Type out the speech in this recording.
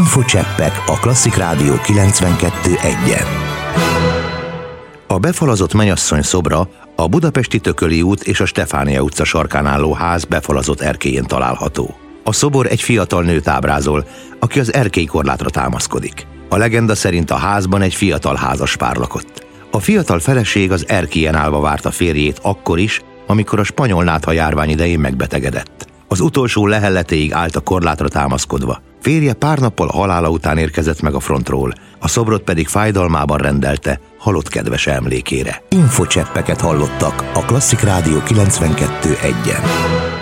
Infocseppek a Klasszik Rádió 92.1-en. A befalazott mennyasszony szobra a budapesti Tököli út és a Stefánia utca sarkán álló ház befalazott erkélyén található. A szobor egy fiatal nőt ábrázol, aki az erkélykorlátra támaszkodik. A legenda szerint a házban egy fiatal házaspár lakott. A fiatal feleség az erkélyen állva várta férjét akkor is, amikor a spanyol nátha járvány idején megbetegedett. Az utolsó lehelletéig állt a korlátra támaszkodva. Férje pár nappal a halála után érkezett meg a frontról, a szobrot pedig fájdalmában rendelte halott kedves emlékére. Infocseppeket hallottak a Klasszik Rádió 92.1-en.